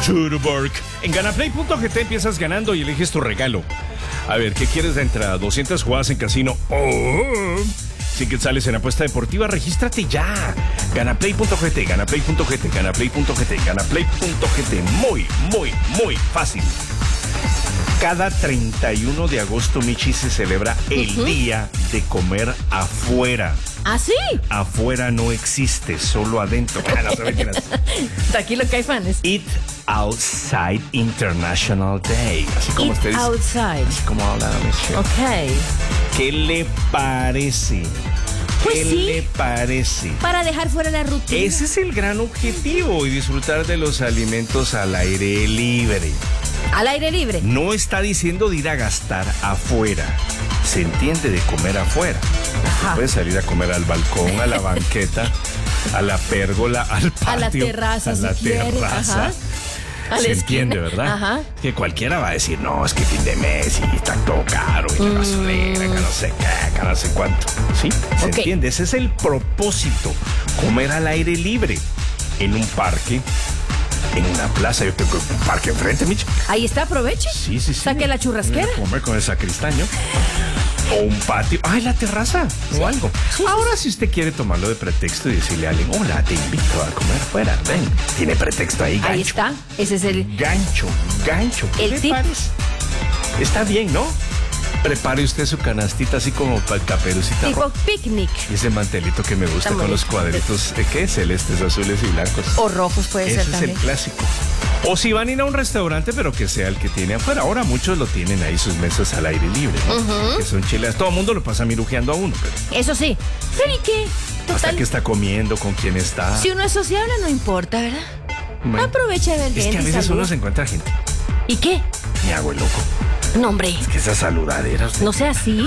Turborg. En ganaplay.gt empiezas ganando y eliges tu regalo. A ver, ¿qué quieres de entrada? 200 jugadas en casino. ¡Oh! 100 quetzales en apuesta deportiva. Regístrate ya. Ganaplay.gt, ganaplay.gt, ganaplay.gt, ganaplay.gt. Muy fácil. Cada 31 de agosto, Michi, se celebra el Día de Comer Afuera. ¿Ah, sí? Afuera no existe, solo adentro. No se mentiras. Tranquilo, Caifanes. Eat Outside International Day. Así como Eat ustedes. outside. Así como hablan, Michi. Ok. ¿Qué le parece? Pues ¿Qué sí. le parece? Para dejar fuera la rutina. Ese es el gran objetivo y disfrutar de los alimentos al aire libre. Al aire libre. No está diciendo de ir a gastar afuera. Se entiende de comer afuera. Ajá. Puedes salir a comer al balcón, a la banqueta, a la pérgola, al patio. A la terraza, a la si quiere. terraza. Ajá. A la Se esquina. entiende, ¿verdad? Ajá. Que cualquiera va a decir, no, es que fin de mes y está todo caro y la gasolina, que no sé qué, que no sé cuánto. ¿Sí? Se Ok. entiende. Ese es el propósito. Comer al aire libre. En un parque, en una plaza. Yo tengo un parque enfrente, Micho. Ahí está, aproveche. Sí. Saque la churrasquera. Voy a comer con el sacristaño. O un patio. Ay, la terraza. O algo. Sí. Ahora, si usted quiere tomarlo de pretexto y decirle a alguien, hola, te invito a comer fuera. Ven. Tiene pretexto ahí, gancho. Ahí está. Ese es el... Gancho. ¿Qué El le tip. parece? Está bien, ¿no? Prepare usted su canastita así como para el caperucita tipo roja. picnic. Y ese mantelito que me gusta Está con muy los bien. cuadritos, ¿qué? Celestes, azules y blancos. O rojos puede Ese ser es también. el clásico. O si van a ir a un restaurante, pero que sea el que tiene afuera. Ahora muchos lo tienen ahí sus mesas al aire libre, ¿no? Que son chileas. Todo el mundo lo pasa mirujeando a uno, pero Eso sí. Pero ¿y qué? hasta Total, que está comiendo, con quién está. si uno es sociable no importa, ¿verdad? Bueno, Aprovecha de ver es gente que a y veces saluda. uno se encuentra gente. ¿Y qué? Me hago el loco. No, hombre. Es que esa saludadera. Usted No sea así.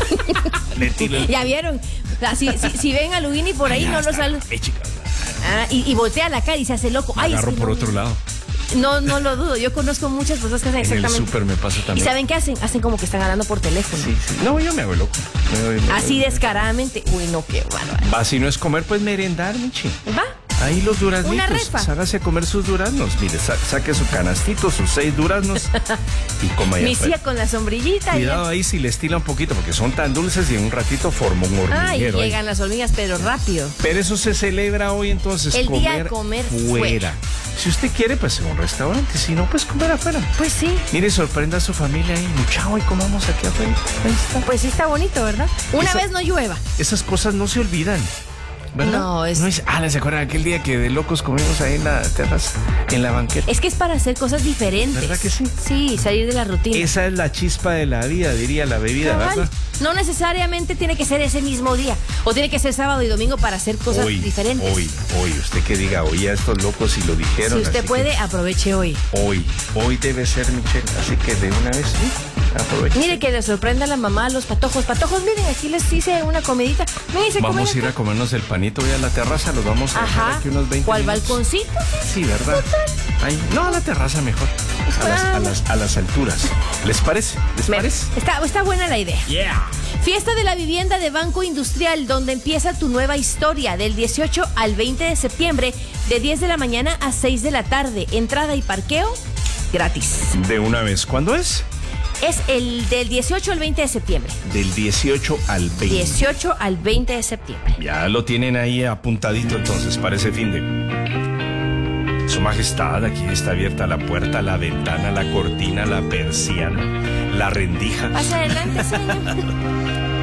le tira el- Ya vieron. O sea, si ven a Luini por ahí, Ay, no hasta lo saludan. la chica. Y voltea la cara y se hace loco. Ay, es Agarro que por no- otro lado. No lo dudo. Yo conozco muchas personas que hacen En el exactamente. súper me pasa ¿Y también. saben qué hacen? Hacen como que están hablando por teléfono. Sí. No, yo me hago el loco. Así descaradamente. Uy, no, qué bárbaro. Va, si no es comer, pues merendar, Michi. ¿Va? Ahí los duraznitos. Una refa. Hágase comer sus duraznos. Mire, saque su canastito, sus 6 duraznos y coma ya. Mi tía con la sombrillita. Cuidado ahí si le estila un poquito, porque son tan dulces y en un ratito forma un Ay, hormiguero. ahí. llegan las hormigas, pero rápido. Pero eso se celebra hoy entonces. El día de comer fuera. Si usted quiere, pues en un restaurante. Si no, pues comer afuera. Pues sí. Mire, sorprenda a su familia ahí. Mucha, hoy comamos aquí afuera. Ahí está. Pues sí está bonito, ¿verdad? Una Esa- vez no llueva. Esas cosas no se olvidan. ¿Verdad? No, es- ¿se acuerdan aquel día que de locos comimos ahí en la terraza, en la banqueta? Es que es para hacer cosas diferentes. ¿Verdad que sí? Sí, salir de la rutina. Esa es la chispa de la vida, diría la bebida, Cabal. ¿verdad? No necesariamente tiene que ser ese mismo día. O tiene que ser sábado y domingo para hacer cosas diferentes. Hoy, usted que diga, oye, a estos locos y lo dijeron. Si usted así puede, aproveche hoy. que hoy debe ser, Michelle, así que de una vez, sí, aproveche. Mire que le sorprenda a la mamá a los patojos. Patojos, miren, aquí les hice una comidita. Miren, se Vamos a comen ir a acá. comernos el panito hoy a la terraza, los vamos a dejar Ajá. aquí unos 20 O al minutos. balconcito. Sí, ¿verdad? Ahí. No, a la terraza mejor. A las alturas. ¿Les parece? ¿Les parece? Está buena la idea. Yeah. Fiesta de la vivienda de Banco Industrial, donde empieza tu nueva historia del 18 al 20 de septiembre, de 10 de la mañana a 6 de la tarde. Entrada y parqueo gratis. De una vez, ¿cuándo es? Es el del 18 al 20 de septiembre. Del 18 al 20. 18 al 20 de septiembre. Ya lo tienen ahí apuntadito entonces para ese fin de... Su Majestad, aquí está abierta la puerta, la ventana, la cortina, la persiana, la rendija. Pasa adelante, señor.